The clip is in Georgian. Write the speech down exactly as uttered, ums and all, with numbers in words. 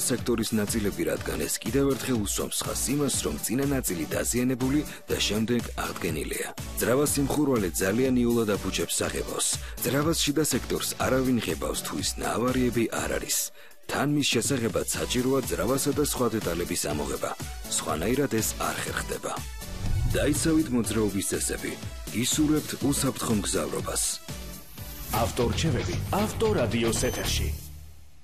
სექტორის ნაწილები, რადგან ეს კიდევ ერთხელ უსვამს ხაზს იმას, რომ წინა ნაწილი დაზიანებული და შემდეგ აღდგენილია. ძრავას სიმხურვალე ძალიან იოლად აფუჭებს საღებავს. ძრავას შიდა სექტორს არავინ ღებავს თუ ის ნაავარიები არ არის. თან მის შესახებად საჭიროა ძრავასა და სხვა დეტალების ამოღება. სხვანაირად ეს არ ხერხდება. დაიცავით მოძრაობის წესები. ისურვებთ უსაფრთხო მგზავრობას. ავტორჩევები ავტორადიოს ეთერში.